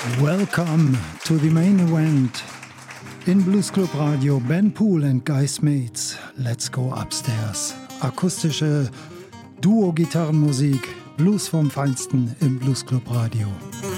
Welcome to the main event in Blues Club Radio. Ben Poole and Guy Smates. Let's go upstairs. Akustische Duo-Gitarrenmusik, Blues vom Feinsten im Blues Club Radio.